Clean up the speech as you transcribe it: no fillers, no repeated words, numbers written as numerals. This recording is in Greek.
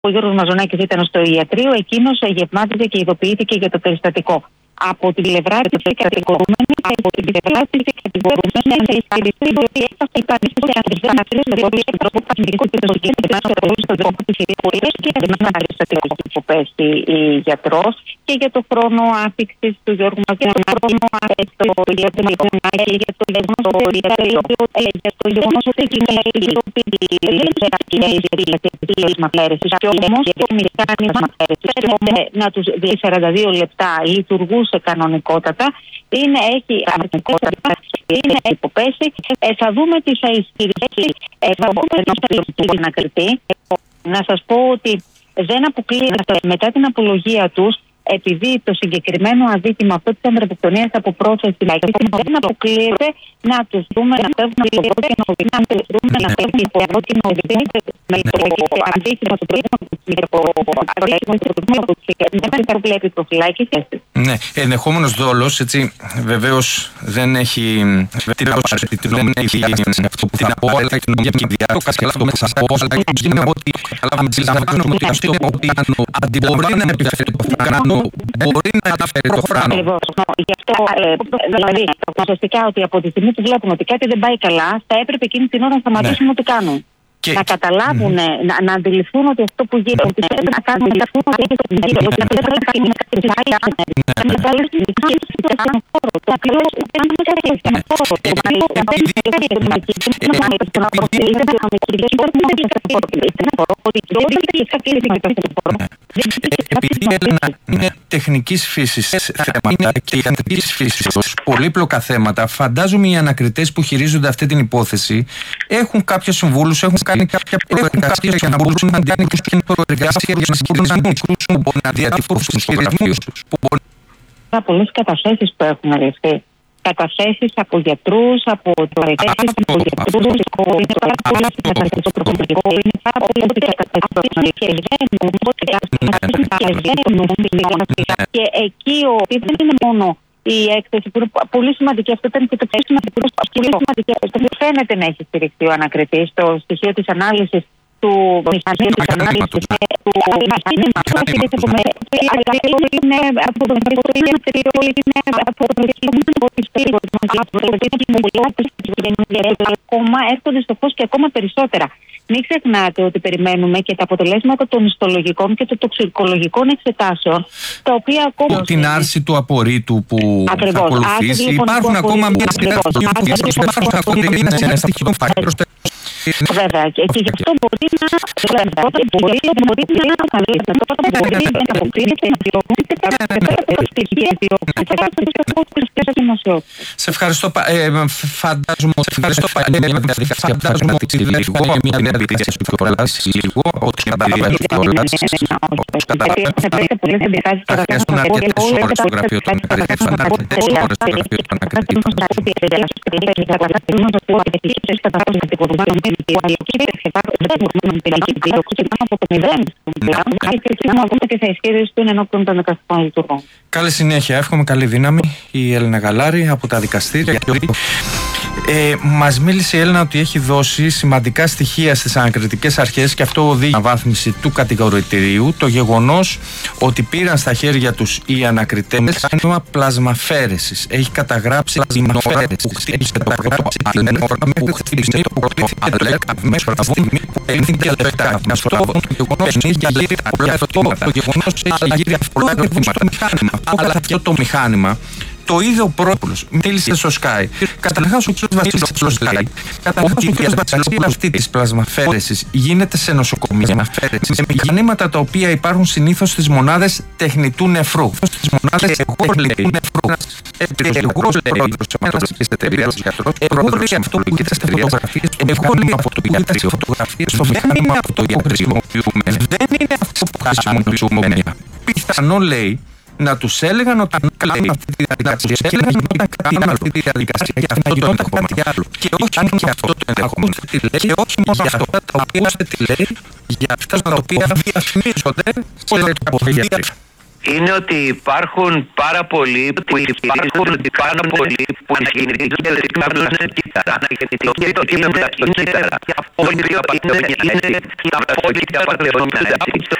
ο Γιώργος Μαζονάκης ήταν στο ιατρείο, εκείνος γευμάτιζε και ειδοποιήθηκε για το περιστατικό. Από την πλευρά της κατηγορούμενης, από την πλευρά της κατηγορούμενης, θα ισχυριστεί ότι υπάρχει σε αντιζάναψη σε όλους τον τρόπο παθητικού και το συγκεκριμένο σε όλους τον τρόπο της ιδιοφορίας και δεν είναι περιστατικό που υποπέσει η γιατρός και για το χρόνο άφηξης του Γιώργου Μαζονάκη, για το Μαζονάκη, για το γεγονός ότι είναι η μαθαίρεσης και όμως το μηχάνημα να τους 42 λεπτά λειτουργούσε κανονικότατα, έχει κανονικότατα, είναι υποπέσει. Θα δούμε τι θα ισχυριστεί ενός ανακριτή. Να σας πω ότι δεν αποκλείεται μετά την απολογία τους, επειδή το συγκεκριμένο αδίκημα αυτό της ανθρωποκτονίας από πρόθεση δεν αποκλείεται να τους δούμε να φεύγουν από το κόκκινο οδηγή, να τους δούμε να φεύγουν από το κόκκινο οδηγή με το αντίθετο του δεν προβλέπει προφυλάκηση. Ναι, ενδεχόμενος δόλος, έτσι, βεβαίως δεν έχει αυτό που θα πω, αλλά και διάρκεια μέσα από όλα είναι ότι καταλαβαίνουμε ότι αντί μπορεί να επιφέρει το φράνο, μπορεί να επιφέρει το φράνο. Γι' αυτό, δηλαδή, ουσιαστικά ότι από τη στιγμή που βλέπουν ότι κάτι δεν πάει καλά, θα έπρεπε εκείνη την ώρα να σταματήσουν ό,τι κάνουν. Να καταλάβουν, να αντιληφθούν ότι αυτό που γίνεται, ότι πρέπει να κάνουν, ότι αυτό που γίνεται, ότι πρέπει να κάνει να κατευθυνθεί να μεγαλώσει την κοινωνία και να κάνουν χώρο. Το ακριβώς δεν είναι κάτι να χώρο. Επειδή είναι τεχνικής φύσης θέματα και ιατρικής φύσης πολύπλοκα θέματα, φαντάζομαι οι ανακριτές που χειρίζονται αυτή την υπόθεση έχουν κάποιους συμβούλους, έχουν κάνει κάποια προεργασία για να μπορούν να αντιανύξουν προεργασία για να συγκεκριμένους που μπορεί να διατυπώσουν στους γραφείους τους. Πολλές καταθέσεις που έχουν ληφθεί. Καταθέσεις από γιατρούς, από προεργασίες, από γιατρούς, είναι πάρα πολύ καταθέσεις στο προσωπικό, είναι πάρα πολύ καταθέσεις και εκεί δεν είναι μόνο η έκθεση που είναι πολύ σημαντική, αυτό ήταν και το πιο σημαντικό, φαίνεται να έχει στηριχθεί ο ανακριτής στο στοιχείο της ανάλυσης του μηχανισμού της ανάλυσης του είναι από το ακόμα έρχονται στο φως και ακόμα περισσότερα. Μην ξεχνάτε ότι περιμένουμε και τα αποτελέσματα των ιστολογικών και των τοξικολογικών εξετάσεων, τα οποία ακόμα. Την άρση του απορρίτου που θα ακολουθήσει. Υπάρχουν ακόμα μια σειρά βέβαια, και γι' αυτό μπορεί να σε ευχαριστώ. Φαντάζομαι ότι μια διαδικασία που προλάβει λίγο, ότι θα χρειαστούν αρκετές ώρες στο γραφείο του ανακριτή. Καλή συνέχεια, εύχομαι καλή δύναμη η Έλληνα Γαλάρη από τα δικαστήρια. Μας μίλησε η Έλληνα ότι έχει δώσει σημαντικά στοιχεία στις ανακριτικές αρχές και αυτό οδήγησε στην αναβάθμιση του κατηγορητηρίου. Το γεγονός ότι πήραν στα χέρια τους οι ανακριτές ένα πλασμαφέρεσης. Έχει καταγράψει πλασμαφέρεσης. Έχει καταγράψει το μηχάνημα. Το είδε ο πρόεδρος, μίλησε στο Sky. Καταρχάς ο κ. Βασίλης στο Sky. Καταρχάς ο κ. Βασίλης αυτή της πλασμαφέρεσης γίνεται σε νοσοκομεία. Σε μηχανήματα τα οποία υπάρχουν συνήθως στις μονάδες τεχνητού νεφρού. Στις μονάδες εγώ λέει νεφρού. Εγώ λέει της εταιρείας γιατρός. Εγώ λέει αυτό που είδα στις φωτογραφίες. Εγώ λέει αυτό που είδα στις φωτογραφίες. Δεν είναι αυτό που χρησιμοποιούμε. Δεν είναι αυτό που χρησιμοποιούμε. Πιθανό λέει να τους έλεγαν ότι κάνουν αυτή τη διαδικασία, αυτή τη διαδικασία και αυτό το ενδεχόμενο. Και όχι και αυτό το ενδεχόμενο. Και όχι μόνο για αυτά τα οποία τη λέει, για αυτά τα οποία διαφημίζονται σε αποφύγια. είναι ότι υπάρχουν πάρα πολλοί που ισχυρίζονται που η γεννητική δεν είναι κύτταρα. Το κύτταρο είναι κύτταρα. Και αυτό είναι η απαταιωνία.